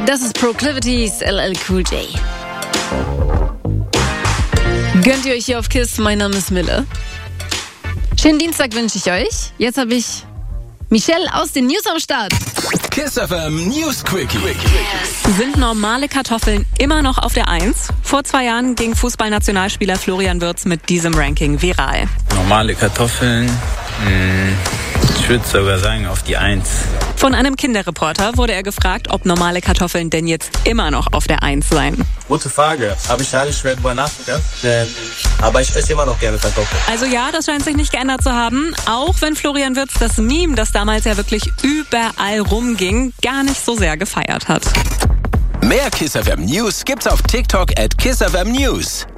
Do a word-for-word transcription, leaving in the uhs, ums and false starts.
Das ist Proclivities, L L Cool J. Gönnt ihr euch hier auf KISS? Mein Name ist Mille. Schönen Dienstag wünsche ich euch. Jetzt habe ich Michelle aus den News am Start. KISS F M News Quickie. Sind normale Kartoffeln immer noch auf der Eins? Vor zwei Jahren ging Fußballnationalspieler Florian Wirtz mit diesem Ranking viral. Normale Kartoffeln, mh, ich würde sogar sagen auf die Eins. Von einem Kinderreporter wurde er gefragt, ob normale Kartoffeln denn jetzt immer noch auf der Eins seien. Gute Frage. Habe ich gar nicht schwer drüber nachgedacht. Äh, aber ich esse immer noch gerne Kartoffeln. Also ja, das scheint sich nicht geändert zu haben. Auch wenn Florian Wirtz das Meme, das damals ja wirklich überall rumging, gar nicht so sehr gefeiert hat. Mehr KISS F M News gibt's auf TikTok at KISS F M News.